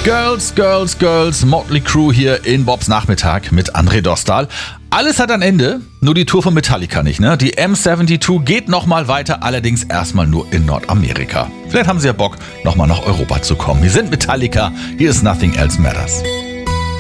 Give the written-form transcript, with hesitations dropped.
Girls, Girls, Girls, Motley Crue hier in Bobs Nachmittag mit André Dostal. Alles hat ein Ende, nur die Tour von Metallica nicht, ne? Die M72 geht nochmal weiter, allerdings erstmal nur in Nordamerika. Vielleicht haben sie ja Bock, nochmal nach Europa zu kommen. Wir sind Metallica, hier ist Nothing Else Matters.